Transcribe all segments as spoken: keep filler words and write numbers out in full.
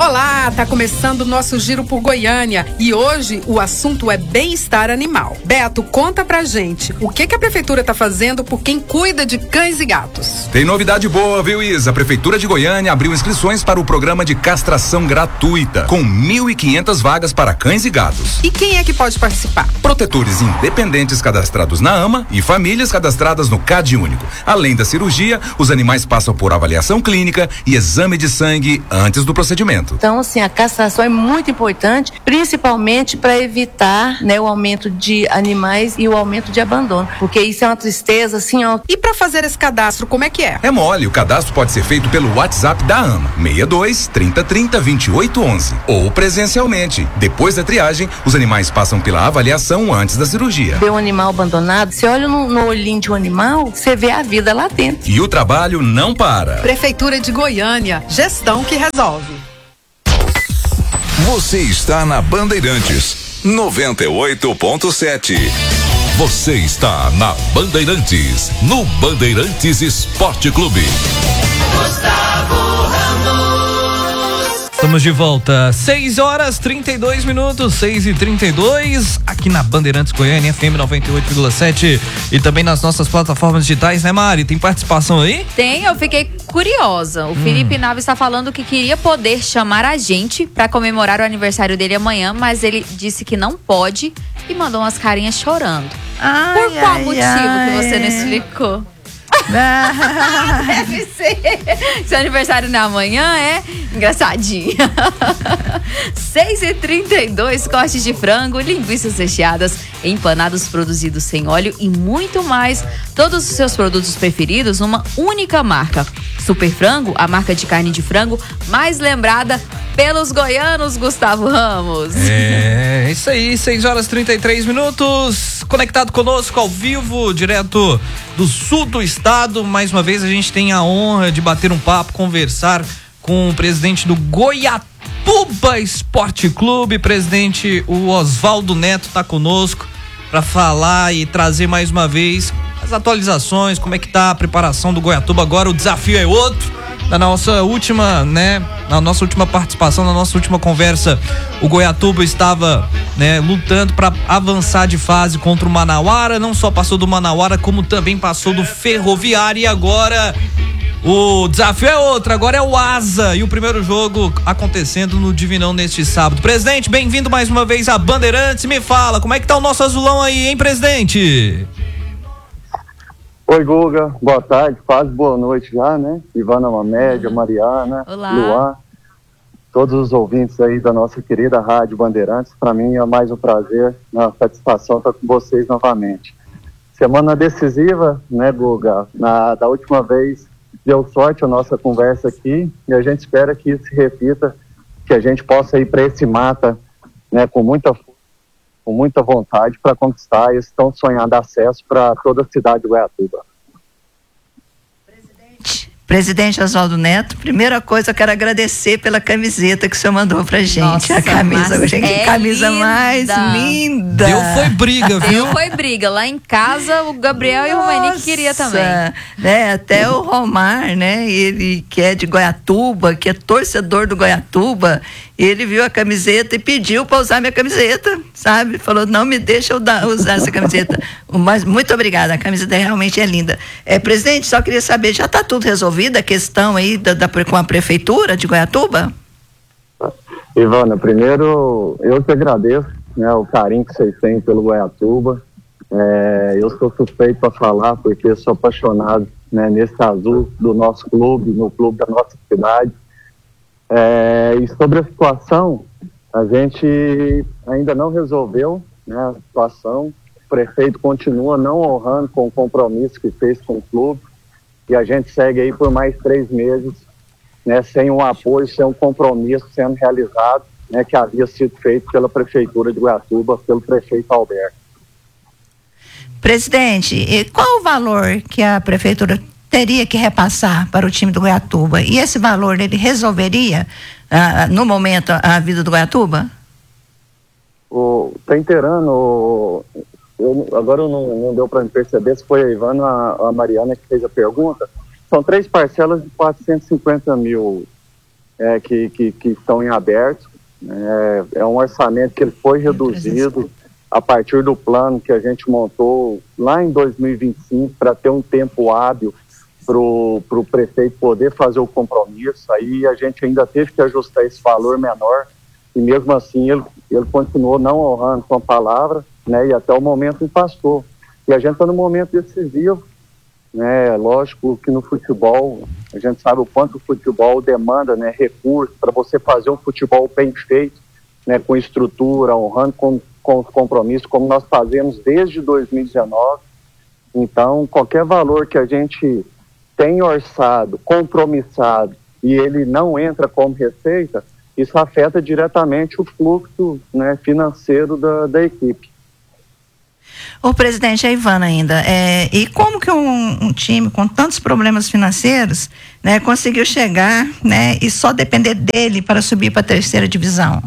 Olá, tá começando o nosso Giro por Goiânia e hoje o assunto é bem-estar animal. Beto, conta pra gente, o que que a prefeitura tá fazendo por quem cuida de cães e gatos? Tem novidade boa, viu, Isa? A prefeitura de Goiânia abriu inscrições para o programa de castração gratuita, com mil e quinhentas vagas para cães e gatos. E quem é que pode participar? Protetores independentes cadastrados na AMA e famílias cadastradas no CAD Único. Além da cirurgia, os animais passam por avaliação clínica e exame de sangue antes do procedimento. Então, assim, a castração é muito importante, principalmente para evitar, né, o aumento de animais e o aumento de abandono, porque isso é uma tristeza, assim, ó. E para fazer esse cadastro, como é que é? É mole, o cadastro pode ser feito pelo WhatsApp da AMA, seis dois, trinta, trinta, vinte e oito, onze, ou presencialmente. Depois da triagem, os animais passam pela avaliação antes da cirurgia. Ver um animal abandonado, você olha no, no olhinho de um animal, você vê a vida lá dentro. E o trabalho não para. Prefeitura de Goiânia, gestão que resolve. Você está na Bandeirantes, noventa e oito ponto sete. Você está na Bandeirantes, no Bandeirantes Esporte Clube. Gustavo Ramos. Estamos de volta, seis horas trinta e dois minutos, seis e trinta e dois, aqui na Bandeirantes Goiânia, F M noventa e oito vírgula sete e também nas nossas plataformas digitais, né, Mari? Tem participação aí? Tem, eu fiquei curiosa. O hum. Felipe Naves está falando que queria poder chamar a gente para comemorar o aniversário dele amanhã, mas ele disse que não pode e mandou umas carinhas chorando. Ai, Por qual ai, motivo ai. que você não explicou? Deve ser. Seu aniversário não é amanhã, é? Engraçadinho. seis e trinta e dois, cortes de frango, linguiças recheadas, empanados produzidos sem óleo e muito mais. Todos os seus produtos preferidos numa única marca. Super Frango, a marca de carne de frango mais lembrada pelos goianos, Gustavo Ramos. É, isso aí, seis horas e trinta e três minutos, conectado conosco ao vivo, direto do sul do estado. Mais uma vez a gente tem a honra de bater um papo, conversar com o presidente do Goiatuba Esporte Clube, presidente o Oswaldo Neto tá conosco para falar e trazer mais uma vez as atualizações, como é que tá a preparação do Goiatuba agora. O desafio é outro. Na nossa última, né, na nossa última participação, na nossa última conversa, o Goiatuba estava, né, lutando para avançar de fase contra o Manauara. Não só passou do Manauara, como também passou do Ferroviário. E agora o desafio é outro, agora é o Asa. E o primeiro jogo acontecendo no Divinão neste sábado. Presidente, bem-vindo mais uma vez à Bandeirantes. Me fala, como é que tá o nosso azulão aí, hein, presidente? Oi, Guga, boa tarde, quase boa noite já, né? Ivana Mamédia, Mariana, Olá. Luan, todos os ouvintes aí da nossa querida Rádio Bandeirantes. Para mim é mais um prazer, uma satisfação estar com vocês novamente. Semana decisiva, né, Guga? Na, da última vez deu sorte a nossa conversa aqui e a gente espera que isso se repita, que a gente possa ir para esse mata, né, com muita força, com muita vontade para conquistar esse tão sonhado acesso para toda a cidade de Goiatuba. Presidente, Presidente Oswaldo Neto, primeira coisa, eu quero agradecer pela camiseta que o senhor mandou pra gente. Nossa, a camisa, mas gente, que é camisa linda. mais linda. Deu foi briga, viu? Deu foi briga. Lá em casa, o Gabriel Nossa, e o Romani queria também. Né, até o Romar, né, ele que é de Goiatuba, que é torcedor do Goiatuba, ele viu a camiseta e pediu para usar minha camiseta, sabe? Falou, não me deixa eu dar, usar essa camiseta. Mas muito obrigada, a camiseta realmente é linda. É, presidente, só queria saber, já está tudo resolvido a questão aí da, da, com a prefeitura de Goiatuba? Ivana, primeiro eu que agradeço, né, o carinho que vocês têm pelo Goiatuba. É, eu sou suspeito para falar porque eu sou apaixonado, né, nesse azul do nosso clube, no clube da nossa cidade. É, e sobre a situação, a gente ainda não resolveu, né, a situação. O prefeito continua não honrando com o compromisso que fez com o clube e a gente segue aí por mais três meses, né, sem um apoio, sem um compromisso sendo realizado, né, que havia sido feito pela Prefeitura de Goiatuba, pelo prefeito Alberto. Presidente, e qual o valor que a Prefeitura teria que repassar para o time do Goiatuba? E esse valor, ele resolveria, ah, no momento, a vida do Goiatuba? O, tá inteirando, eu, agora eu não, não deu para me perceber se foi a Ivana ou a, a Mariana que fez a pergunta. São três parcelas de quatrocentos e cinquenta mil é, que, que, que estão em aberto. É, é um orçamento que ele foi reduzido a partir do plano que a gente montou lá em dois mil e vinte e cinco para ter um tempo hábil para o prefeito poder fazer o compromisso. Aí a gente ainda teve que ajustar esse valor menor e mesmo assim ele, ele continuou não honrando com a palavra, né, e até o momento passou. E a gente está no momento decisivo, né, lógico que no futebol, a gente sabe o quanto o futebol demanda, né, recursos para você fazer um futebol bem feito, né, com estrutura, honrando com, com os compromissos, como nós fazemos desde dois mil e dezenove. Então, qualquer valor que a gente tem orçado, compromissado, e ele não entra como receita, isso afeta diretamente o fluxo, né, financeiro da, da equipe. O presidente, a Ivana ainda, é, e como que um, um time com tantos problemas financeiros, né, conseguiu chegar, né, e só depender dele para subir para a terceira divisão?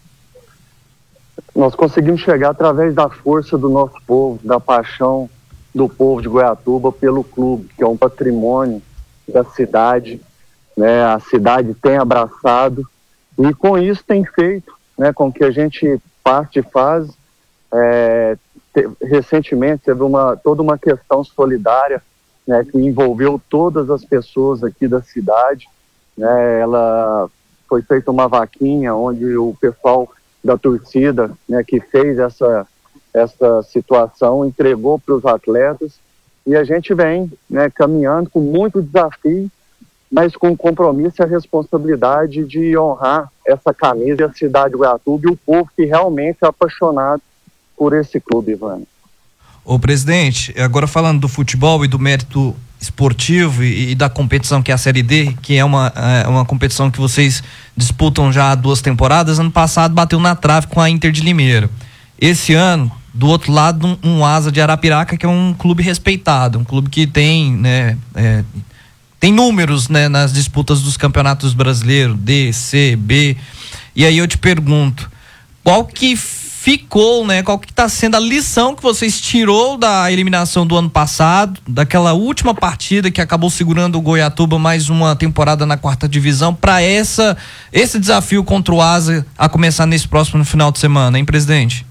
Nós conseguimos chegar através da força do nosso povo, da paixão do povo de Goiatuba pelo clube, que é um patrimônio da cidade, né, a cidade tem abraçado e com isso tem feito, né, com que a gente parte e faz. É, te, recentemente teve uma, toda uma questão solidária, né, que envolveu todas as pessoas aqui da cidade, né, ela foi feita uma vaquinha onde o pessoal da torcida, né, que fez essa, essa situação entregou para os atletas e a gente vem, né, caminhando com muito desafio, mas com o compromisso e a responsabilidade de honrar essa camisa e a cidade de Goiatuba e o povo que realmente é apaixonado por esse clube, Ivan. Ô presidente, agora falando do futebol e do mérito esportivo e, e da competição que é a Série D, que é uma, é uma competição que vocês disputam já há duas temporadas, ano passado bateu na trave com a Inter de Limeira. Esse ano, do outro lado, um, um Asa de Arapiraca, que é um clube respeitado, um clube que tem, né, é, tem números, né, nas disputas dos campeonatos brasileiros, D, C, B. E aí eu te pergunto, qual que ficou, né, qual que está sendo a lição que vocês tirou da eliminação do ano passado, daquela última partida que acabou segurando o Goiatuba mais uma temporada na quarta divisão, para essa esse desafio contra o Asa a começar nesse próximo final de semana, hein, presidente?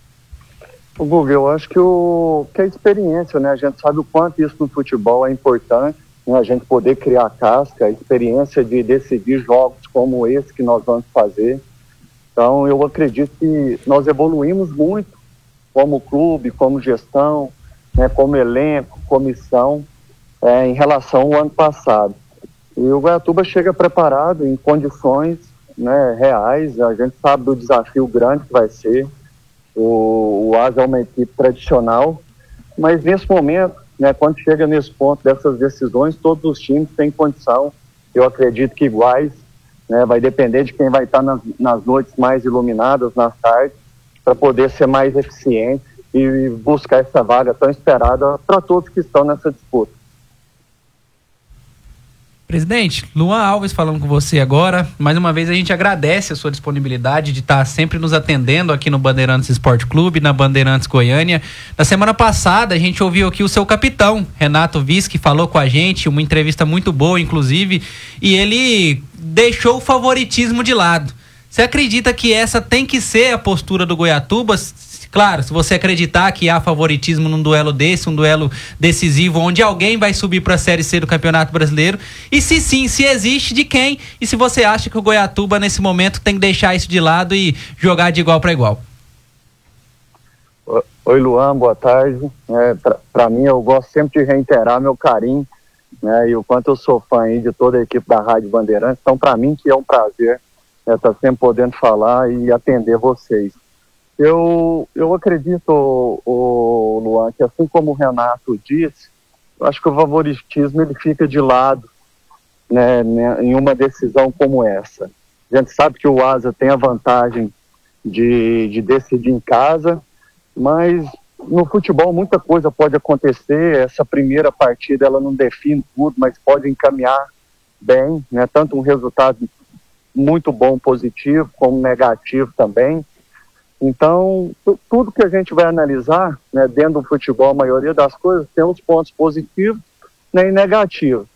O Google, eu acho que, o, que a experiência, né, a gente sabe o quanto isso no futebol é importante, né, a gente poder criar casca, a experiência de decidir jogos como esse que nós vamos fazer. Então, eu acredito que nós evoluímos muito como clube, como gestão, né, como elenco, comissão, é, em relação ao ano passado. E o Goiatuba chega preparado em condições, né, reais, a gente sabe do desafio grande que vai ser. O, o Asa é uma equipe tradicional, mas nesse momento, né, quando chega nesse ponto dessas decisões, todos os times têm condição, eu acredito que iguais. Né, vai depender de quem vai estar nas, nas noites mais iluminadas, nas tardes, para poder ser mais eficiente e buscar essa vaga tão esperada para todos que estão nessa disputa. Presidente, Luan Alves falando com você agora. Mais uma vez a gente agradece a sua disponibilidade de estar sempre nos atendendo aqui no Bandeirantes Esporte Clube, na Bandeirantes Goiânia. Na semana passada a gente ouviu aqui o seu capitão, Renato Viz, que falou com a gente, uma entrevista muito boa inclusive, e ele deixou o favoritismo de lado. Você acredita que essa tem que ser a postura do Goiatuba? Claro, se você acreditar que há favoritismo num duelo desse, um duelo decisivo, onde alguém vai subir para a Série C do Campeonato Brasileiro, e se sim, se existe, de quem? E se você acha que o Goiatuba, nesse momento, tem que deixar isso de lado e jogar de igual para igual? Oi, Luan, boa tarde. É, para mim, eu gosto sempre de reiterar meu carinho, né, e o quanto eu sou fã aí de toda a equipe da Rádio Bandeirantes. Então, para mim, que é um prazer estar, né, tá sempre podendo falar e atender vocês. Eu, eu acredito, o, o Luan, que assim como o Renato disse, eu acho que o favoritismo ele fica de lado, né, né, em uma decisão como essa. A gente sabe que o Asa tem a vantagem de, de decidir em casa, mas no futebol muita coisa pode acontecer. Essa primeira partida ela não define tudo, mas pode encaminhar bem, né, tanto um resultado muito bom, positivo, como negativo também. Então, tudo que a gente vai analisar, né, dentro do futebol, a maioria das coisas tem os pontos positivos, né, e negativos.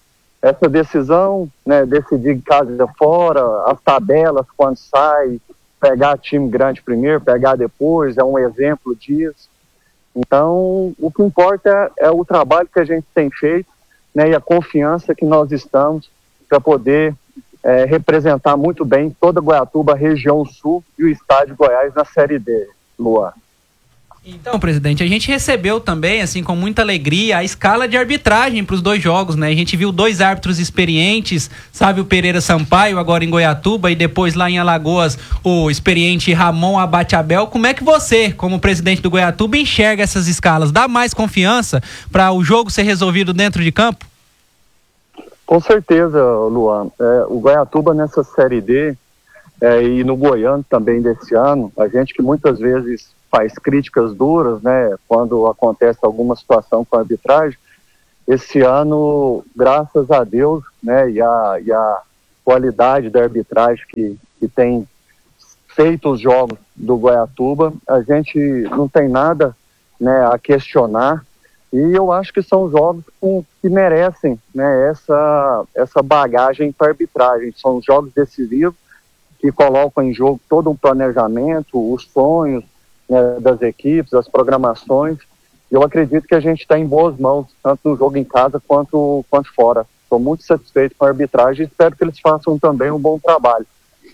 essa decisão, né, decidir casa fora, as tabelas quando sai, pegar time grande primeiro, pegar depois, é um exemplo disso. Então, o que importa é, é o trabalho que a gente tem feito, né, e a confiança que nós estamos para poder é, representar muito bem toda Goiatuba, região sul e o estado de Goiás na Série D, Luan. Então, presidente, a gente recebeu também, assim, com muita alegria, a escala de arbitragem para os dois jogos, né? A gente viu dois árbitros experientes, sabe, o Pereira Sampaio, agora em Goiatuba, e depois lá em Alagoas, o experiente Ramon Abate Abel. Como é que você, como presidente do Goiatuba, enxerga essas escalas? Dá mais confiança para o jogo ser resolvido dentro de campo? Com certeza, Luan. É, o Goiatuba nessa Série D, é, e no Goiano também desse ano, a gente que muitas vezes faz críticas duras, né, quando acontece alguma situação com a arbitragem, esse ano, graças a Deus, né, e a, e a qualidade da arbitragem que, que tem feito os jogos do Goiatuba, a gente não tem nada, né, a questionar, e eu acho que são jogos com, que merecem, né, essa, essa bagagem para arbitragem. São jogos decisivos que colocam em jogo todo um planejamento, os sonhos, né, das equipes, as programações. Eu acredito que a gente está em boas mãos, tanto no jogo em casa quanto, quanto fora. Estou muito satisfeito com a arbitragem e espero que eles façam também um bom trabalho.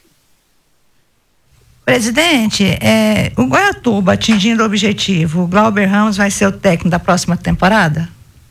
Presidente, é, o Goiatuba atingindo o objetivo, o Glauber Ramos vai ser o técnico da próxima temporada?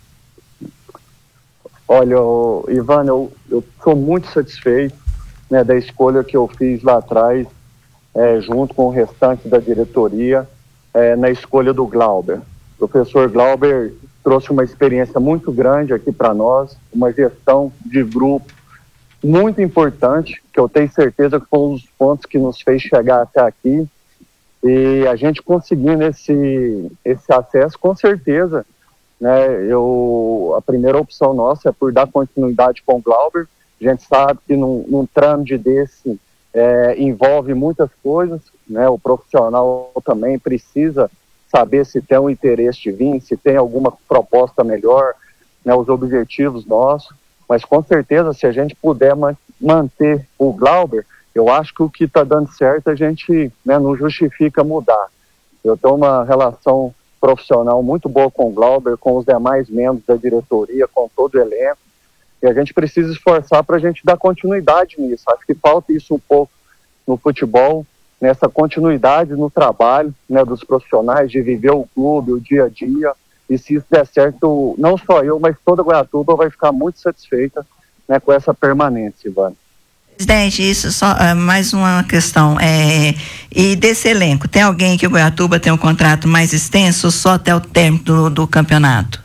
Olha, eu, Ivana, eu, eu sou muito satisfeito, né, da escolha que eu fiz lá atrás, É, junto com o restante da diretoria, é, na escolha do Glauber. O professor Glauber trouxe uma experiência muito grande aqui para nós, uma gestão de grupo muito importante, que eu tenho certeza que foi um dos pontos que nos fez chegar até aqui, e a gente conseguindo esse, esse acesso, com certeza, né, eu, a primeira opção nossa é por dar continuidade com o Glauber. A gente sabe que num, num trâmite desse É, envolve muitas coisas, né? O profissional também precisa saber se tem um interesse de vir, se tem alguma proposta melhor, né? Os objetivos nossos, mas com certeza se a gente puder man- manter o Glauber, eu acho que o que está dando certo a gente, né, não justifica mudar. Eu tenho uma relação profissional muito boa com o Glauber, com os demais membros da diretoria, com todo o elenco, e a gente precisa esforçar para a gente dar continuidade nisso. Acho que falta isso um pouco no futebol, nessa continuidade no trabalho, né, dos profissionais, de viver o clube, o dia a dia. E se isso der certo, não só eu, mas toda Goiatuba vai ficar muito satisfeita, né, com essa permanência, Ivana. Presidente, isso só uh, mais uma questão. É, e desse elenco, tem alguém que o Goiatuba tem um contrato mais extenso só até o término do, do campeonato?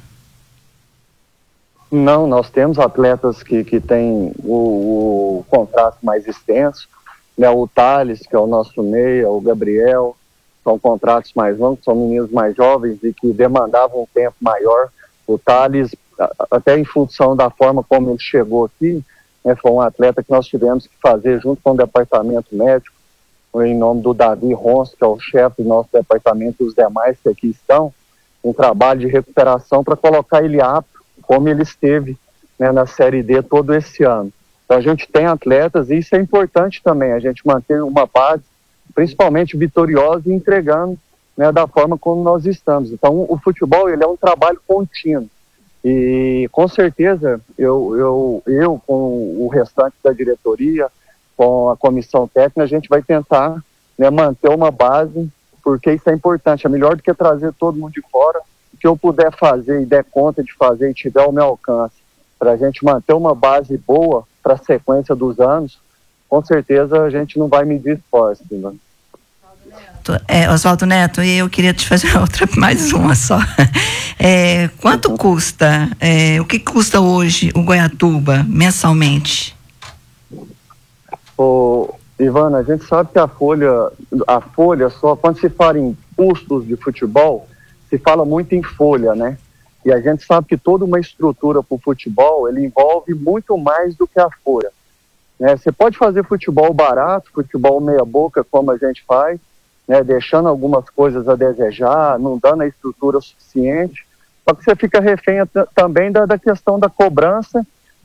Não, nós temos atletas que, que têm o, o contrato mais extenso, né? O Thales, que é o nosso meia, o Gabriel, são contratos mais longos, são meninos mais jovens e que demandavam um tempo maior. O Thales, até em função da forma como ele chegou aqui, né, foi um atleta que nós tivemos que fazer junto com o departamento médico, em nome do Davi Ronso, que é o chefe do nosso departamento, e os demais que aqui estão, um trabalho de recuperação para colocar ele apto, como ele esteve, né, na Série D todo esse ano. Então a gente tem atletas, e isso é importante também, a gente manter uma base, principalmente vitoriosa, e entregando, né, da forma como nós estamos. Então o futebol, ele é um trabalho contínuo, e com certeza eu, eu, eu com o restante da diretoria, com a comissão técnica, a gente vai tentar, né, manter uma base, porque isso é importante, é melhor do que trazer todo mundo de fora. O que eu puder fazer e der conta de fazer e tiver ao meu alcance, para a gente manter uma base boa para a sequência dos anos, com certeza a gente não vai medir esforço, né? É, Oswaldo Neto, e eu queria te fazer outra, mais uma só. É, quanto uhum. custa, é, o que custa hoje o Goiatuba mensalmente? Ô, Ivana, a gente sabe que a folha, a folha só, quando se fala em custos de futebol, se fala muito em folha, né? E a gente sabe que toda uma estrutura para o futebol, ele envolve muito mais do que a folha, né? Você pode fazer futebol barato, futebol meia boca, como a gente faz, né? Deixando algumas coisas a desejar, não dando a estrutura suficiente, só que você fica refém também da, da questão da cobrança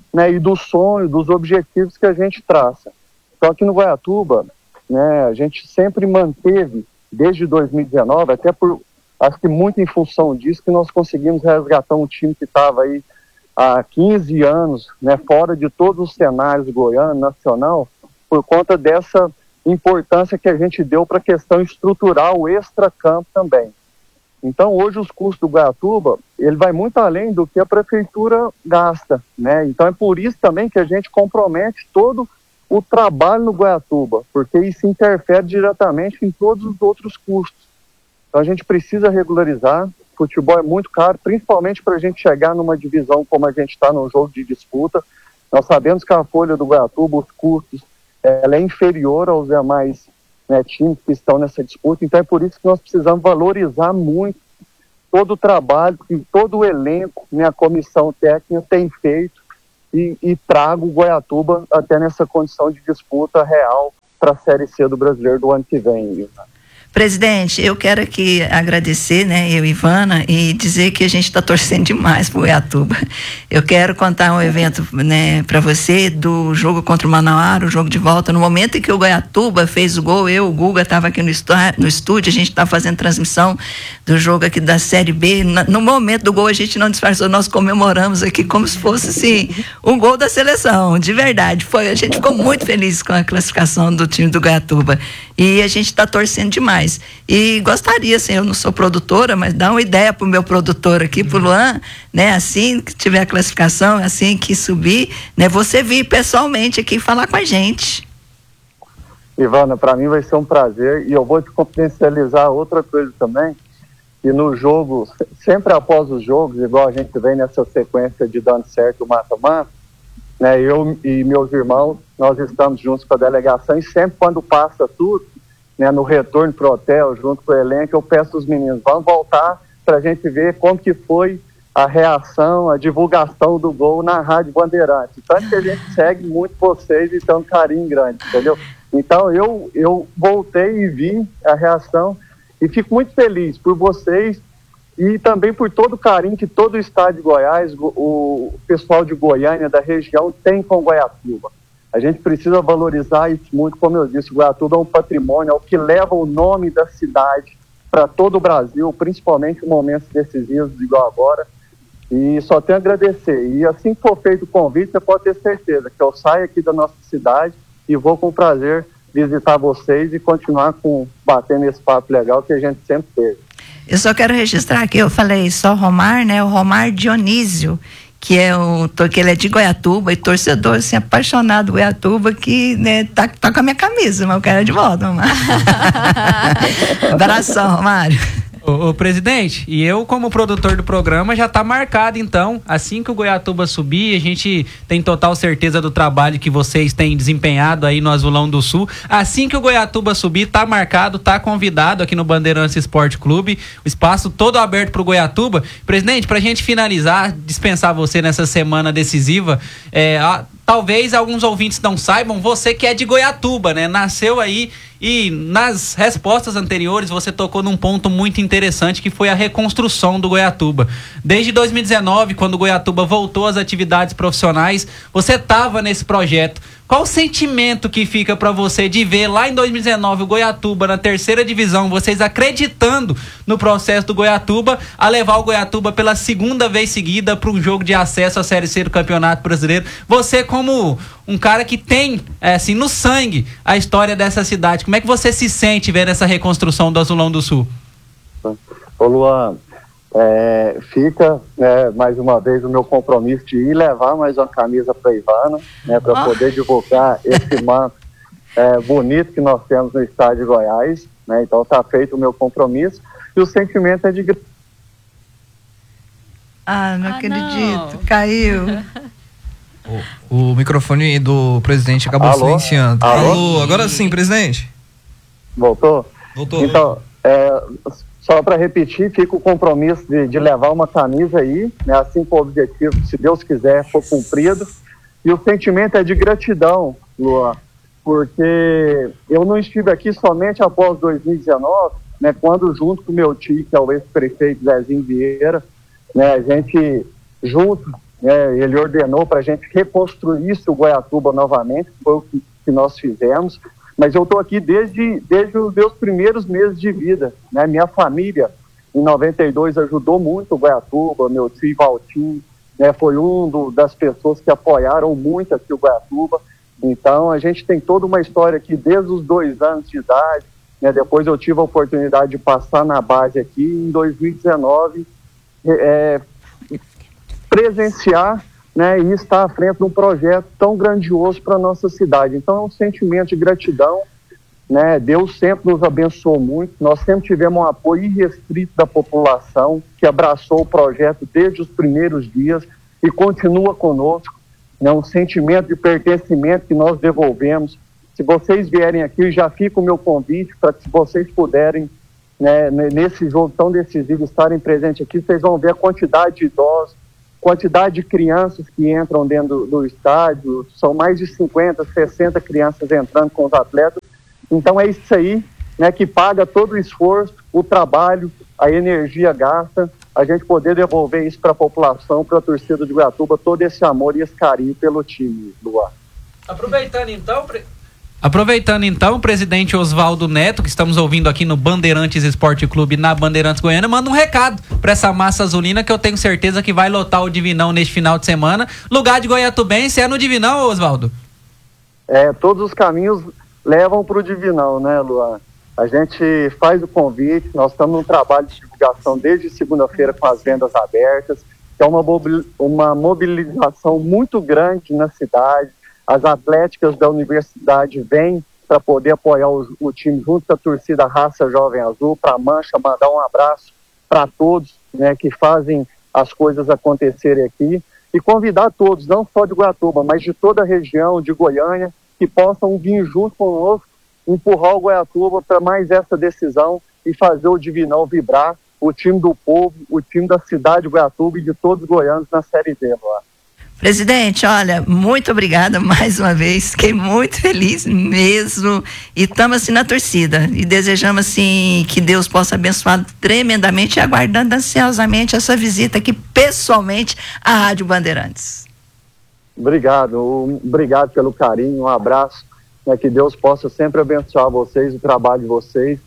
né, e do sonho, dos objetivos que a gente traça. Só que no Goiatuba, né, a gente sempre manteve, desde dois mil e dezenove, até por, acho que muito em função disso, que nós conseguimos resgatar um time que estava aí há quinze anos, né, fora de todos os cenários goiano, nacional, por conta dessa importância que a gente deu para a questão estrutural, extra-campo também. Então, hoje os custos do Goiatuba, ele vai muito além do que a prefeitura gasta, né? Então, é por isso também que a gente compromete todo o trabalho no Goiatuba, porque isso interfere diretamente em todos os outros custos. Então, a gente precisa regularizar. Futebol é muito caro, principalmente para a gente chegar numa divisão como a gente está no jogo de disputa. Nós sabemos que a folha do Goiatuba, os custos, ela é inferior aos demais, né, times que estão nessa disputa. Então é por isso que nós precisamos valorizar muito todo o trabalho que todo o elenco, né, a comissão técnica tem feito e, e traga o Goiatuba até nessa condição de disputa real para a Série C do Brasileiro do ano que vem. Presidente, eu quero aqui agradecer, né, eu e Ivana, e dizer que a gente está torcendo demais pro Goiatuba. Eu quero contar um evento, né, para você do jogo contra o Manauara, o jogo de volta. No momento em que o Goiatuba fez o gol, eu, o Guga, estava aqui no, no estúdio, a gente estava fazendo transmissão do jogo aqui da Série B. No momento do gol, a gente não disfarçou, nós comemoramos aqui como se fosse, assim, um gol da seleção, de verdade. Foi, a gente ficou muito feliz com a classificação do time do Goiatuba. E a gente está torcendo demais. E gostaria, assim, eu não sou produtora, mas dá uma ideia pro meu produtor aqui, pro Luan, né, assim que tiver a classificação, assim que subir, né, você vir pessoalmente aqui falar com a gente. Ivana, para mim vai ser um prazer, e eu vou te confidencializar outra coisa também, que no jogo, sempre após os jogos, igual a gente vem nessa sequência de dando certo o mata-mata, né, eu e meus irmãos, nós estamos juntos com a delegação, e sempre quando passa tudo, né, no retorno para o hotel, junto com o elenco, eu peço aos meninos, vamos voltar para a gente ver como que foi a reação, a divulgação do gol na Rádio Bandeirantes. Tanto que a gente segue muito vocês e tem um carinho grande, entendeu? Então eu, eu voltei e vi a reação e fico muito feliz por vocês e também por todo o carinho que todo o estado de Goiás, o, o pessoal de Goiânia, da região, tem com Goiatuba. A gente precisa valorizar isso muito, como eu disse, o Goiatuba é um patrimônio, é o que leva o nome da cidade para todo o Brasil, principalmente em momentos decisivos igual agora, e só tenho a agradecer. E assim que for feito o convite, você pode ter certeza que eu saio aqui da nossa cidade e vou com prazer visitar vocês e continuar com, batendo esse papo legal que a gente sempre teve. Eu só quero registrar aqui, eu falei só Romar, né, o Romar Dionísio, que é o que ele é de Goiatuba e torcedor assim, apaixonado Goiatuba, que, né, tá, tá com a minha camisa, mas eu quero de volta, Romário. Abração, Romário. Ô, ô, presidente, e eu como produtor do programa já tá marcado, então, assim que o Goiatuba subir, a gente tem total certeza do trabalho que vocês têm desempenhado aí no Azulão do Sul. Assim que o Goiatuba subir, tá marcado, tá convidado aqui no Bandeirantes Esporte Clube, o espaço todo aberto pro Goiatuba. Presidente, pra gente finalizar, dispensar você nessa semana decisiva, é, a, talvez alguns ouvintes não saibam, você que é de Goiatuba, né, nasceu aí. E nas respostas anteriores você tocou num ponto muito interessante, que foi a reconstrução do Goiatuba. Desde dois mil e dezenove, quando o Goiatuba voltou às atividades profissionais, você estava nesse projeto. Qual o sentimento que fica para você de ver lá em dois mil e dezenove o Goiatuba na terceira divisão, vocês acreditando no processo do Goiatuba, a levar o Goiatuba pela segunda vez seguida para um jogo de acesso à Série C do Campeonato Brasileiro? Você, como um cara que tem, é, assim, no sangue a história dessa cidade, como é que você se sente vendo essa reconstrução do Azulão do Sul? Ô Luan, é, fica, né, mais uma vez o meu compromisso de ir levar mais uma camisa para Ivana, né, para Oh. poder divulgar esse manto é, bonito que nós temos no estado de Goiás, né, então está feito o meu compromisso e o sentimento é de... Ah, não Ah, acredito, não. caiu. O, o microfone do presidente acabou Alô? silenciando. Alô? Alô, agora sim, presidente. Voltou? Voltou. Então, é, só para repetir, fica o compromisso de, de levar uma camisa aí, né, assim que o objetivo, se Deus quiser, for cumprido. E o sentimento é de gratidão, Luan, porque eu não estive aqui somente após dois mil e dezenove, né, quando junto com o meu tio, que é o ex-prefeito Zezinho Vieira, né, a gente junto né, ele ordenou para a gente reconstruir o Goiatuba novamente, foi o que, que nós fizemos, mas eu estou aqui desde, desde os meus primeiros meses de vida, né? Minha família, em noventa e dois, ajudou muito o Goiatuba, meu tio Valtinho, né, foi um do, das pessoas que apoiaram muito aqui o Goiatuba. Então, a gente tem toda uma história aqui desde os dois anos de idade, né? Depois eu tive a oportunidade de passar na base aqui em dois mil e dezenove, é, presenciar, né, e estar à frente de um projeto tão grandioso para a nossa cidade. Então, é um sentimento de gratidão, né? Deus sempre nos abençoou muito, nós sempre tivemos um apoio irrestrito da população, que abraçou o projeto desde os primeiros dias e continua conosco, né? Um sentimento de pertencimento que nós devolvemos. Se vocês vierem aqui, já fica o meu convite para que, se vocês puderem, né, nesse jogo tão decisivo, estarem presentes aqui, vocês vão ver a quantidade de idosos, quantidade de crianças que entram dentro do, do estádio, são mais de cinquenta, sessenta crianças entrando com os atletas. Então é isso aí, né, que paga todo o esforço, o trabalho, a energia gasta, a gente poder devolver isso para a população, para a torcida de Goiatuba, todo esse amor e esse carinho pelo time, Luar. Aproveitando então, pre... Aproveitando então, o presidente Oswaldo Neto, que estamos ouvindo aqui no Bandeirantes Esporte Clube, na Bandeirantes Goiânia, manda um recado para essa massa azulina que eu tenho certeza que vai lotar o Divinão neste final de semana. Lugar de Goiatubense é no Divinão, Oswaldo? É, todos os caminhos levam para o Divinão, né, Luan? A gente faz o convite, nós estamos num trabalho de divulgação desde segunda-feira com as vendas abertas, que é uma, uma mobilização muito grande na cidade. As atléticas da universidade vêm para poder apoiar o, o time junto com a torcida Raça Jovem Azul, para a Mancha, mandar um abraço para todos, né, que fazem as coisas acontecerem aqui, e convidar todos, não só de Goiatuba, mas de toda a região, de Goiânia, que possam vir junto conosco, empurrar o Goiatuba para mais essa decisão e fazer o Divinão vibrar, o time do povo, o time da cidade de Goiatuba e de todos os goianos na Série D lá. Presidente, olha, muito obrigada mais uma vez, fiquei muito feliz mesmo, e estamos assim na torcida, e desejamos assim que Deus possa abençoar tremendamente, e aguardando ansiosamente essa visita aqui pessoalmente à Rádio Bandeirantes. Obrigado, obrigado pelo carinho, um abraço, né, que Deus possa sempre abençoar vocês, o trabalho de vocês,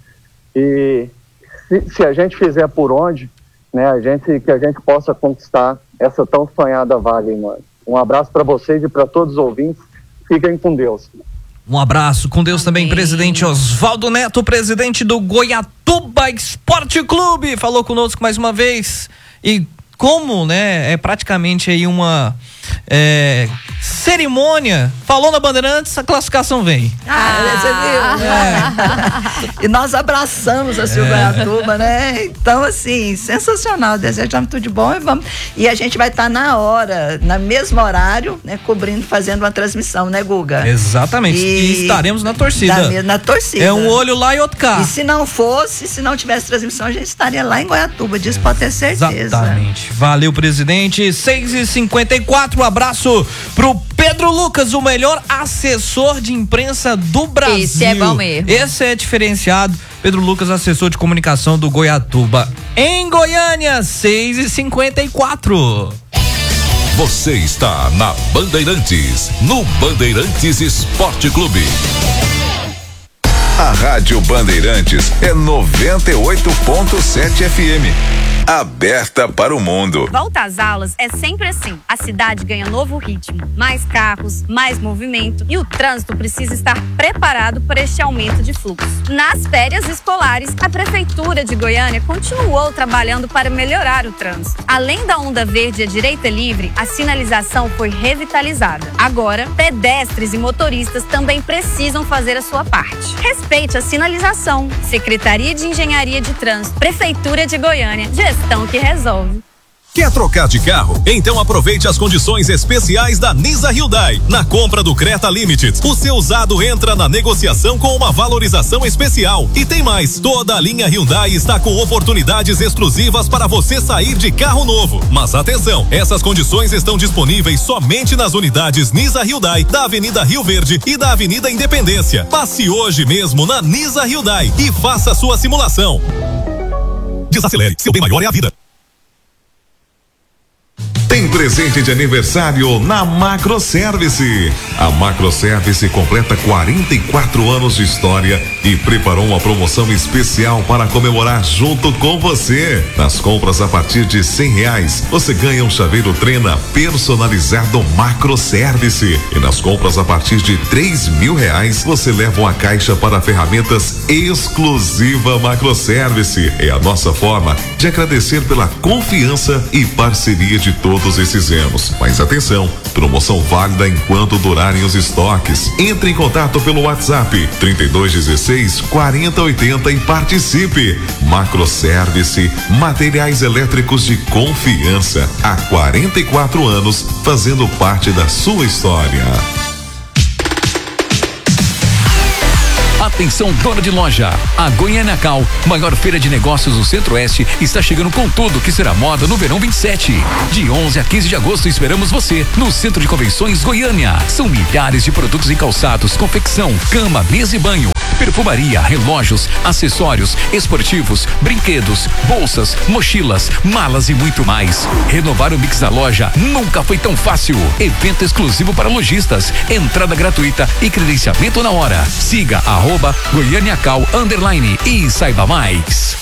e se, se a gente fizer por onde, né, a gente, que a gente possa conquistar essa tão sonhada vaga, irmão. Um abraço para vocês e para todos os ouvintes. Fiquem com Deus. Um abraço com Deus. Amém. Também, presidente Oswaldo Neto, presidente do Goiatuba Esporte Clube, falou conosco mais uma vez. E como, né, é praticamente aí uma é, cerimônia, falou na Bandeirantes, a classificação vem. Ah, você viu? É. E nós abraçamos assim o Goiatuba, né? Então, assim, sensacional, desejamos tudo de bom e vamos. E a gente vai estar tá na hora, no mesmo horário, né, cobrindo, fazendo uma transmissão, né, Guga? Exatamente. E, e estaremos na torcida. Na, na torcida. É um olho lá e outro cá. E se não fosse, se não tivesse transmissão, a gente estaria lá em Goiatuba, disso pode ter certeza. Exatamente. Valeu, presidente. seis e cinquenta e quatro, um abraço pro Pedro Lucas, o melhor assessor de imprensa do Brasil. Esse é bom mesmo. Esse é diferenciado. Pedro Lucas, assessor de comunicação do Goiatuba. Em Goiânia, seis e cinquenta e quatro. Você está na Bandeirantes, no Bandeirantes Esporte Clube. A Rádio Bandeirantes é noventa e oito ponto sete F M. Aberta para o mundo. Volta às aulas é sempre assim. A cidade ganha novo ritmo, mais carros, mais movimento, e o trânsito precisa estar preparado para este aumento de fluxo. Nas férias escolares, a Prefeitura de Goiânia continuou trabalhando para melhorar o trânsito. Além da onda verde e a direita livre, a sinalização foi revitalizada. Agora, pedestres e motoristas também precisam fazer a sua parte. Respeite a sinalização. Secretaria de Engenharia de Trânsito, Prefeitura de Goiânia, gestão que resolve. Quer trocar de carro? Então aproveite as condições especiais da Nisa Hyundai. Na compra do Creta Limited, o seu usado entra na negociação com uma valorização especial. E tem mais, toda a linha Hyundai está com oportunidades exclusivas para você sair de carro novo. Mas atenção, essas condições estão disponíveis somente nas unidades Nisa Hyundai da Avenida Rio Verde e da Avenida Independência. Passe hoje mesmo na Nisa Hyundai e faça sua simulação. Desacelere, seu bem maior é a vida. Tem presente de aniversário na Macroservice. A Macroservice completa quarenta e quatro anos de história e preparou uma promoção especial para comemorar junto com você. Nas compras a partir de cem reais, você ganha um chaveiro Trena personalizado Macroservice. E nas compras a partir de três mil reais, você leva uma caixa para ferramentas exclusiva Macroservice. É a nossa forma de agradecer pela confiança e parceria de todos esses anos. Mas atenção, promoção válida enquanto durarem os estoques. Entre em contato pelo WhatsApp trinta e dois dezesseis, quarenta oitenta e participe. Macroservice, materiais elétricos de confiança. Há quarenta e quatro anos, fazendo parte da sua história. Atenção, dona de loja. A Goiânia Cal, maior feira de negócios do Centro-Oeste, está chegando com tudo que será moda no verão vinte e sete. De onze a quinze de agosto esperamos você no Centro de Convenções Goiânia. São milhares de produtos em calçados, confecção, cama, mesa e banho, perfumaria, relógios, acessórios, esportivos, brinquedos, bolsas, mochilas, malas e muito mais. Renovar o mix da loja nunca foi tão fácil. Evento exclusivo para lojistas, entrada gratuita e credenciamento na hora. Siga arroba Goiânia Cal underline e saiba mais.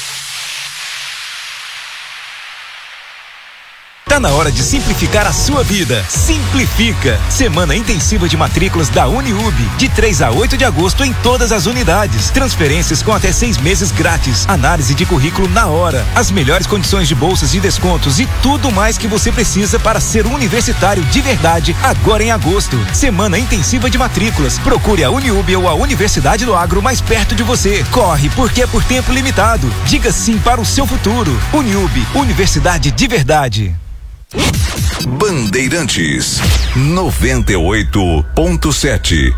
Tá na hora de simplificar a sua vida. Simplifica. Semana intensiva de matrículas da Uniub. De três a oito de agosto em todas as unidades. Transferências com até seis meses grátis. Análise de currículo na hora. As melhores condições de bolsas e descontos e tudo mais que você precisa para ser universitário de verdade agora em agosto. Semana intensiva de matrículas. Procure a Uniub ou a Universidade do Agro mais perto de você. Corre, porque é por tempo limitado. Diga sim para o seu futuro. Uniub, Universidade de verdade. Bandeirantes noventa e oito ponto sete.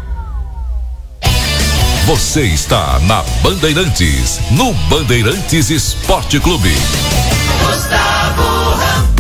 Você está na Bandeirantes, no Bandeirantes Esporte Clube. Gustavo Ramos.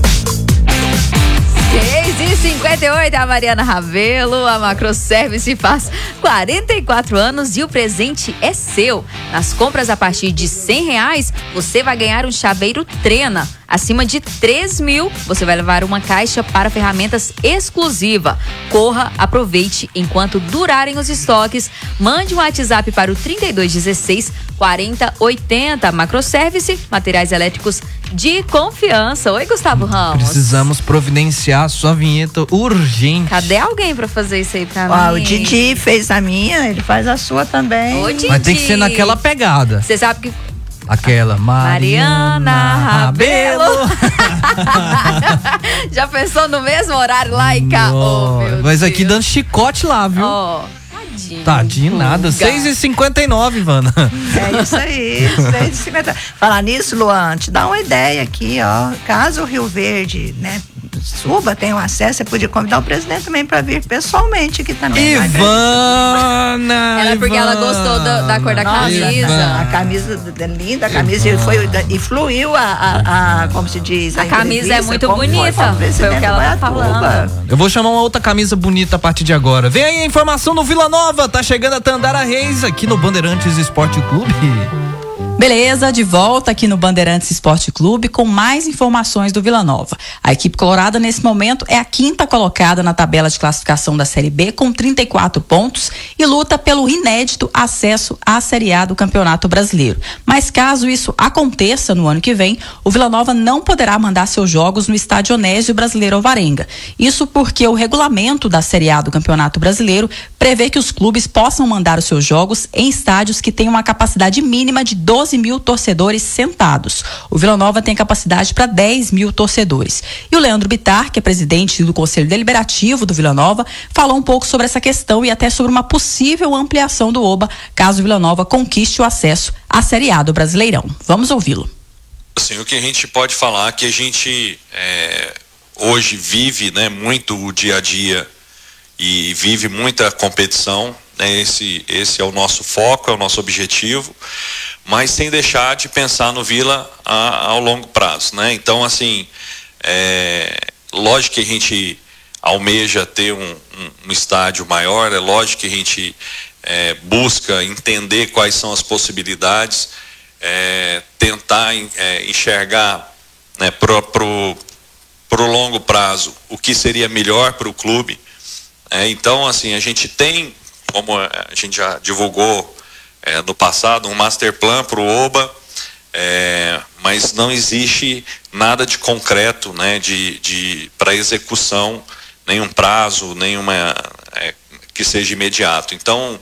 seis e cinquenta e oito, a Mariana Ravelo, a Macroservice faz quarenta e quatro anos e o presente é seu. Nas compras a partir de cem reais, você vai ganhar um chaveiro Trena. Acima de três mil, você vai levar uma caixa para ferramentas exclusiva. Corra, aproveite enquanto durarem os estoques. Mande um WhatsApp para o trinta e dois dezesseis, quarenta oitenta. Macroservice, materiais elétricos de confiança. Oi, Gustavo Ramos. Precisamos providenciar a sua vinheta urgente. Cadê alguém pra fazer isso aí pra Ó, mim? o Didi fez a minha, ele faz a sua também. Ô, Didi. Mas tem que ser naquela pegada. Você sabe que Aquela Mariana, Mariana Ravelo. Já pensou no mesmo horário lá e cá? Oh, mas Deus. Aqui dando chicote lá, viu? Oh, tadinho. Tadinho nada. seis e cinquenta e nove, Ivana. É isso aí. seis e cinquenta. Falar nisso, Luan, te dá uma ideia aqui, ó. Caso o Rio Verde, né, suba, tenha um acesso, você podia convidar o presidente também pra vir pessoalmente aqui também. Ivana! Era porque Ivana, ela gostou da, da cor da Nossa, camisa. A camisa é linda, a camisa e foi e fluiu a, a, a como se diz, a, a camisa é muito bonita. Foi, foi o que ela tá falando. Eu vou chamar uma outra camisa bonita a partir de agora. Vem aí a informação no Vila Nova, tá chegando a Tandara Reis aqui no Bandeirantes Esporte Clube. Beleza, de volta aqui no Bandeirantes Esporte Clube com mais informações do Vila Nova. A equipe colorada nesse momento é a quinta colocada na tabela de classificação da Série B com trinta e quatro pontos e luta pelo inédito acesso à Série A do Campeonato Brasileiro. Mas caso isso aconteça no ano que vem, o Vila Nova não poderá mandar seus jogos no estádio Onésio Brasileiro Alvarenga. Isso porque o regulamento da Série A do Campeonato Brasileiro prevê que os clubes possam mandar os seus jogos em estádios que tenham uma capacidade mínima de doze mil torcedores sentados. O Vila Nova tem capacidade para dez mil torcedores. E o Leandro Bittar, que é presidente do Conselho Deliberativo do Vila Nova, falou um pouco sobre essa questão e até sobre uma possível ampliação do Oba, caso o Vila Nova conquiste o acesso à Série A do Brasileirão. Vamos ouvi-lo. Assim, o que a gente pode falar é que a gente é, hoje vive, né, muito o dia a dia e vive muita competição, né, esse, esse é o nosso foco, é o nosso objetivo, mas sem deixar de pensar no Vila a, ao longo prazo, né? Então, assim, é, lógico que a gente almeja ter um, um, um estádio maior, é lógico que a gente é, busca entender quais são as possibilidades, é, tentar é, enxergar, né, pro, pro, pro longo prazo o que seria melhor para o clube. É, então, assim, a gente tem, como a gente já divulgou é, no passado, um master plan para o Oba, é, mas não existe nada de concreto, né, de, de, para execução, nenhum prazo, nenhuma é, que seja imediato. Então,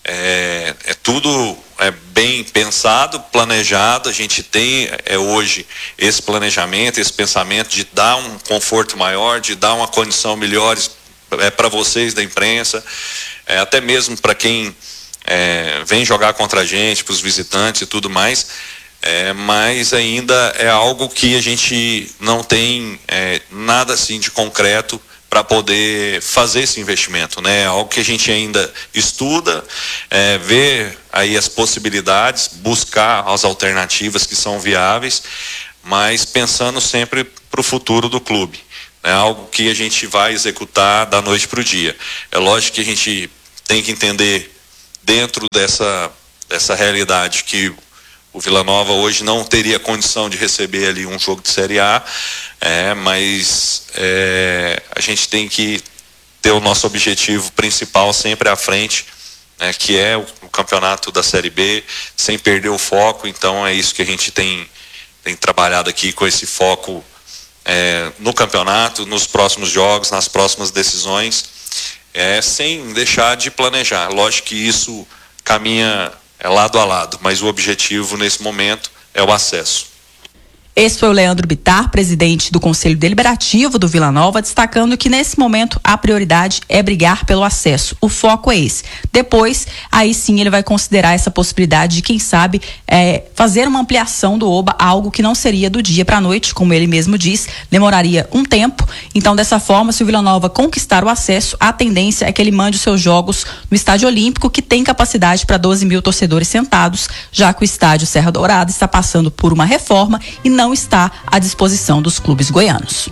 é, é tudo é bem pensado, planejado. A gente tem é, hoje esse planejamento, esse pensamento de dar um conforto maior, de dar uma condição melhor é, para vocês da imprensa, é, até mesmo para quem é, vem jogar contra a gente, para os visitantes e tudo mais. É, mas ainda é algo que a gente não tem é, nada assim de concreto para poder fazer esse investimento, né? É algo que a gente ainda estuda, é, vê aí as possibilidades, buscar as alternativas que são viáveis, mas pensando sempre para o futuro do clube. É algo que a gente vai executar da noite para o dia. É lógico que a gente tem que entender dentro dessa, dessa realidade que o Vila Nova hoje não teria condição de receber ali um jogo de Série A, é, mas é, a gente tem que ter o nosso objetivo principal sempre à frente, né, que é o, o campeonato da Série B, sem perder o foco. Então é isso que a gente tem, tem trabalhado aqui, com esse foco é, no campeonato, nos próximos jogos, nas próximas decisões, é, sem deixar de planejar. Lógico que isso caminha é lado a lado, mas o objetivo nesse momento é o acesso. Esse foi o Leandro Bittar, presidente do Conselho Deliberativo do Vila Nova, destacando que nesse momento a prioridade é brigar pelo acesso. O foco é esse. Depois, aí sim ele vai considerar essa possibilidade de, quem sabe, é, fazer uma ampliação do Oba, algo que não seria do dia para a noite, como ele mesmo diz, demoraria um tempo. Então, dessa forma, se o Vila Nova conquistar o acesso, a tendência é que ele mande os seus jogos no Estádio Olímpico, que tem capacidade para doze mil torcedores sentados, já que o estádio Serra Dourada está passando por uma reforma e não não está à disposição dos clubes goianos.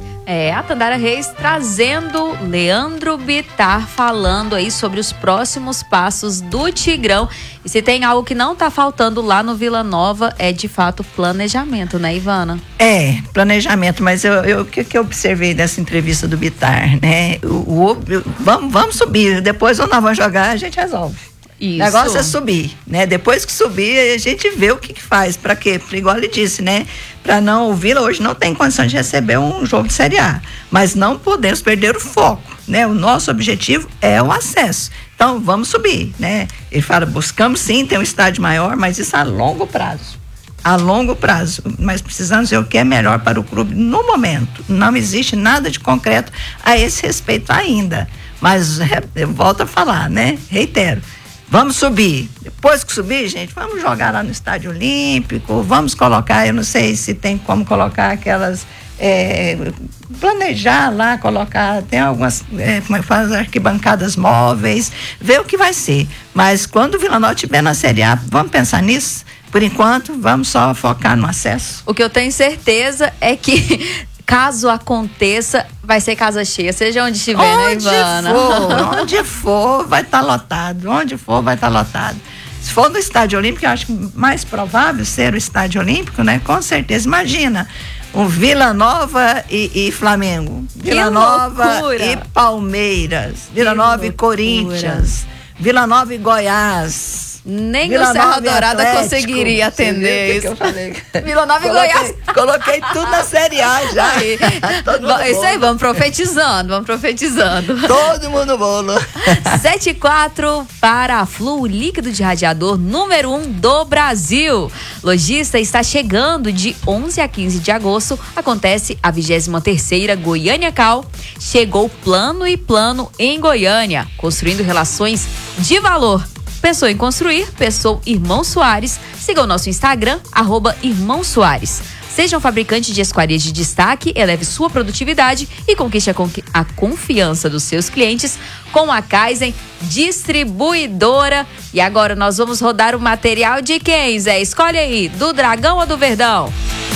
É, a Tandara Reis trazendo Leandro Bittar falando aí sobre os próximos passos do Tigrão. E se tem algo que não tá faltando lá no Vila Nova, é de fato planejamento, né, Ivana? É, planejamento, mas eu, eu, o que, que eu observei dessa entrevista do Bittar, né? O, o, vamos, vamos subir, depois ou nós vamos jogar, a gente resolve. Isso. O negócio é subir, né? Depois que subir, a gente vê o que, que faz. Para quê? Igual ele disse, né? Para não, o Vila hoje não tem condição de receber um jogo de Série A. Mas não podemos perder o foco, né? O nosso objetivo é o acesso. Então, vamos subir, né? Ele fala, buscamos sim ter um estádio maior, mas isso a longo prazo. A longo prazo. Mas precisamos ver o que é melhor para o clube no momento. Não existe nada de concreto a esse respeito ainda. Mas, eu volto a falar, né? Reitero. Vamos subir. Depois que subir, gente, vamos jogar lá no Estádio Olímpico, vamos colocar, eu não sei se tem como colocar aquelas, é, planejar lá, colocar, tem algumas, é, como é que faz, arquibancadas móveis, ver o que vai ser. Mas quando o Vila Nova estiver na Série A, vamos pensar nisso? Por enquanto, vamos só focar no acesso. O que eu tenho certeza é que caso aconteça, vai ser casa cheia, seja onde estiver, onde né, Ivana? For, onde for, vai estar tá lotado. Onde for, vai estar tá lotado. Se for no Estádio Olímpico, eu acho mais provável ser o Estádio Olímpico, né? Com certeza. Imagina, o Vila Nova e, e Flamengo. Vila que Nova loucura. E Palmeiras. Vila que Nova loucura. E Corinthians. Vila Nova e Goiás. Nem Vila o Serra Dourada Atlético, conseguiria atender isso. Que eu falei? Vila Nova e Goiás. Coloquei tudo na Série A já. Aí. Isso aí, vamos profetizando, vamos profetizando. Todo mundo bolo. sete e quatro para a Flu, o líquido de radiador número um do Brasil. Lojista está chegando de onze a quinze de agosto. Acontece a vigésima terceira Goiânia Cal. Chegou plano e plano em Goiânia, construindo relações de valor. Pensou em construir? Pensou Irmão Soares. Siga o nosso Instagram, arroba Irmão Soares. Seja um fabricante de esquadrias de destaque, eleve sua produtividade e conquiste a, con- a confiança dos seus clientes com a Kaizen Distribuidora. E agora nós vamos rodar o material de quem, Zé? Escolhe aí, do Dragão ou do Verdão?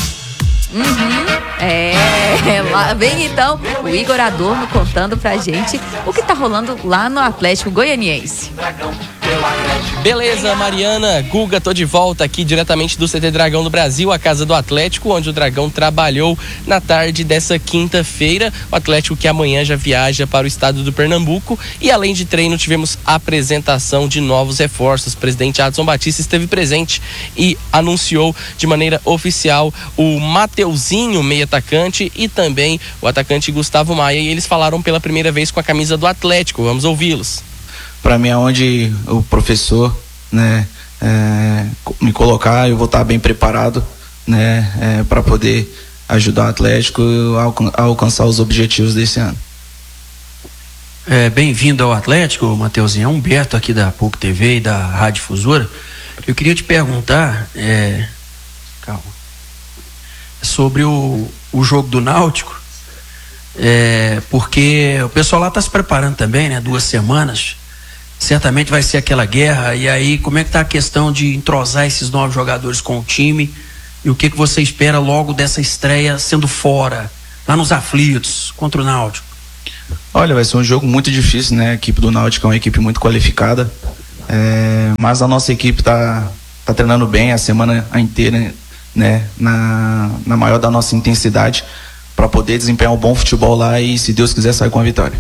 Uhum. É, lá vem então o Igor Adorno contando pra gente o que tá rolando lá no Atlético Goianiense. Beleza, Mariana, Guga, tô de volta aqui diretamente do C T Dragão do Brasil, a casa do Atlético, onde o Dragão trabalhou na tarde dessa quinta-feira. O Atlético que amanhã já viaja para o estado do Pernambuco e além de treino tivemos apresentação de novos reforços. O presidente Adson Batista esteve presente e anunciou de maneira oficial o Mateuzinho, meio atacante, e também o atacante Gustavo Maia, e eles falaram pela primeira vez com a camisa do Atlético. Vamos ouvi-los. Para mim, aonde o professor, né, é, me colocar, eu vou estar bem preparado, né, é, para poder ajudar o Atlético a alcançar os objetivos desse ano. É, bem-vindo ao Atlético, Mateuzinho. É Humberto aqui da P U C T V e da Rádio Difusora. Eu queria te perguntar é, calma, sobre o, o jogo do Náutico, é, porque o pessoal lá está se preparando também, né? Duas semanas. Certamente vai ser aquela guerra. E aí, como é que está a questão de entrosar esses novos jogadores com o time? E o que, que você espera logo dessa estreia sendo fora, lá nos aflitos, contra o Náutico? Olha, vai ser um jogo muito difícil, né? A equipe do Náutico é uma equipe muito qualificada, é, mas a nossa equipe tá, tá treinando bem a semana inteira, né? Na, na maior da nossa intensidade, para poder desempenhar um bom futebol lá e, se Deus quiser, sair com a vitória.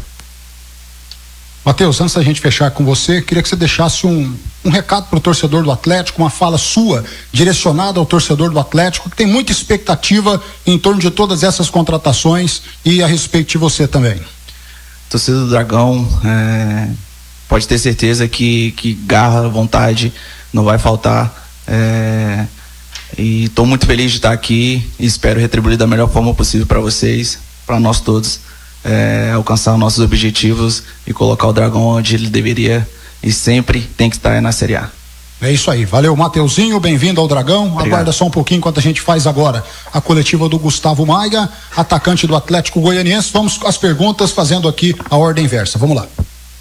Matheus, antes da gente fechar com você, queria que você deixasse um, um recado para o torcedor do Atlético, uma fala sua direcionada ao torcedor do Atlético, que tem muita expectativa em torno de todas essas contratações e a respeito de você também. Torcida do Dragão, é, pode ter certeza que, que garra, vontade não vai faltar, é, e estou muito feliz de estar aqui e espero retribuir da melhor forma possível para vocês, para nós todos, é, alcançar nossos objetivos e colocar o Dragão onde ele deveria e sempre tem que estar na Série A. É isso aí, valeu Mateuzinho, bem-vindo ao Dragão. Obrigado. Aguarda só um pouquinho enquanto a gente faz agora a coletiva do Gustavo Maia, atacante do Atlético Goianiense. Vamos às perguntas, fazendo aqui a ordem inversa, vamos lá.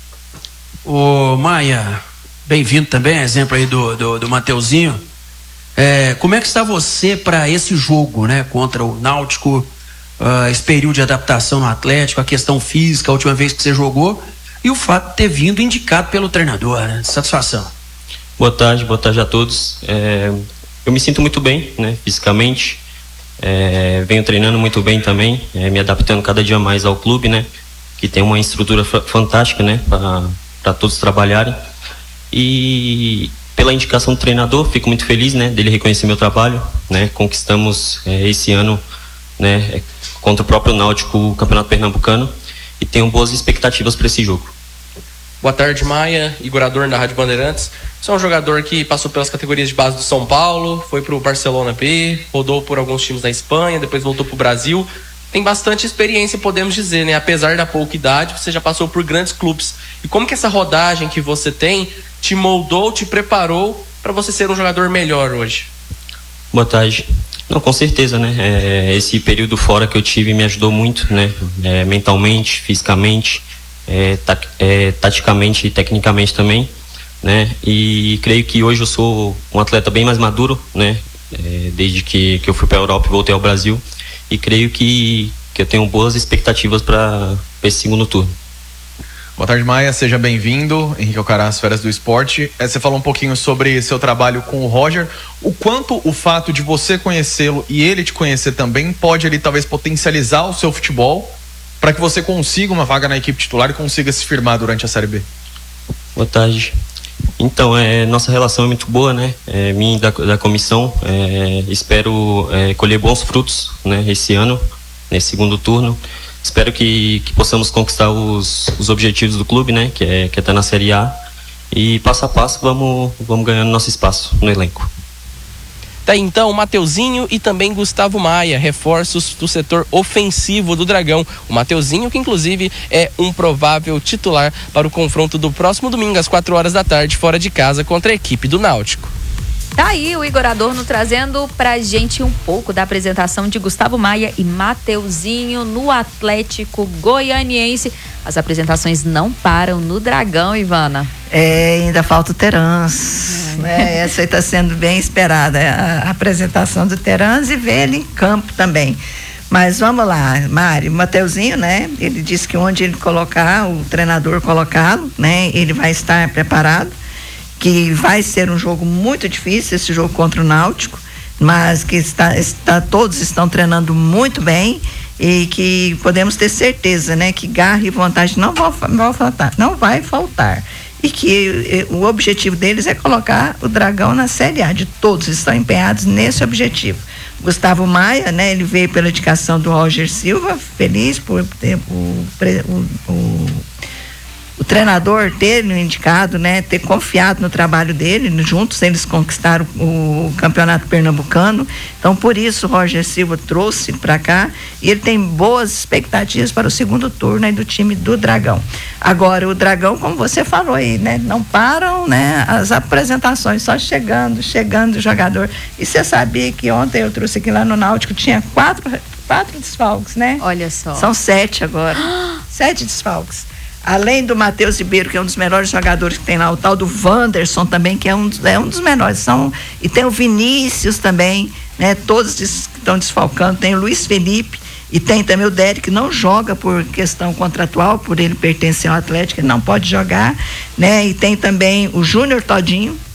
Ô Maia, bem-vindo também, exemplo aí do, do, do Mateuzinho. É, como é que está você para esse jogo, né, contra o Náutico, uh, esse período de adaptação no Atlético, a questão física, a última vez que você jogou, e o fato de ter vindo indicado pelo treinador, né? Satisfação. Boa tarde, boa tarde a todos. É, eu me sinto muito bem, né, fisicamente. É, venho treinando muito bem também, é, me adaptando cada dia mais ao clube, né, que tem uma estrutura f- fantástica, né, para todos trabalharem. E pela indicação do treinador, fico muito feliz, né, dele reconhecer meu trabalho, né. Conquistamos é, esse ano, né, contra o próprio Náutico, o Campeonato Pernambucano, e tenho boas expectativas para esse jogo. Boa tarde, Maia, Igor Adorno da Rádio Bandeirantes. Você é um jogador que passou pelas categorias de base do São Paulo, foi pro Barcelona B, rodou por alguns times da Espanha, depois voltou pro Brasil. Tem bastante experiência, podemos dizer, né? Apesar da pouca idade, você já passou por grandes clubes. E como que essa rodagem que você tem te moldou, te preparou para você ser um jogador melhor hoje? Boa tarde. Não, com certeza, né? É, esse período fora que eu tive me ajudou muito, né? É, mentalmente, fisicamente, é, ta- é, taticamente e tecnicamente também, né? E creio que hoje eu sou um atleta bem mais maduro, né? É, desde que, que eu fui para a Europa e voltei ao Brasil, e creio que, que eu tenho boas expectativas para esse segundo turno. Boa tarde, Maia, seja bem-vindo. Henrique Alcaraz, Feras do Esporte. É, você falou um pouquinho sobre seu trabalho com o Roger. O quanto o fato de você conhecê-lo e ele te conhecer também pode ali talvez potencializar o seu futebol para que você consiga uma vaga na equipe titular e consiga se firmar durante a Série B? Boa tarde. Então, é, nossa relação é muito boa, né? É, minha da, da comissão, é, espero é, colher bons frutos, né, esse ano, nesse segundo turno. Espero que, que possamos conquistar os, os objetivos do clube, né? Que é, que é estar na Série A. E passo a passo vamos, vamos ganhando nosso espaço no elenco. Tá então Mateuzinho e também Gustavo Maia, reforços do setor ofensivo do Dragão. O Mateuzinho, que inclusive é um provável titular para o confronto do próximo domingo às quatro horas da tarde, fora de casa, contra a equipe do Náutico. Tá aí o Igor Adorno trazendo pra gente um pouco da apresentação de Gustavo Maia e Mateuzinho no Atlético Goianiense. As apresentações não param no Dragão, Ivana. É, ainda falta o Terans, é. né? Essa aí tá sendo bem esperada, a, a apresentação do Terans, e ver ele em campo também. Mas vamos lá, Mário, o Mateuzinho, né? Ele disse que onde ele colocar, o treinador colocá-lo, né? Ele vai estar preparado, que vai ser um jogo muito difícil, esse jogo contra o Náutico, mas que está, está, todos estão treinando muito bem e que podemos ter certeza, né, que garra e vontade não vão, vão faltar, não vai faltar. E que e, o objetivo deles é colocar o Dragão na Série A, de todos estão empenhados nesse objetivo. Gustavo Maia, né, ele veio pela indicação do Roger Silva, feliz por ter o, o, o, o treinador ter indicado, né, ter confiado no trabalho dele, juntos eles conquistaram o, o campeonato pernambucano, então por isso o Roger Silva trouxe para cá e ele tem boas expectativas para o segundo turno aí do time do Dragão. Agora o Dragão, como você falou aí, né, não param, né, as apresentações, só chegando, chegando o jogador. E você sabia que ontem eu trouxe aqui lá no Náutico, tinha quatro, quatro desfalques, né? Olha só. São sete agora, sete desfalques. Além do Matheus Ribeiro, que é um dos melhores jogadores que tem lá, o tal do Wanderson também, que é um, é um dos menores. São, e tem o Vinícius também, né? Todos des, estão desfalcando. Tem o Luiz Felipe e tem também o Derek, que não joga por questão contratual, por ele pertencer ao Atlético, ele não pode jogar, né? E tem também o Júnior Todinho,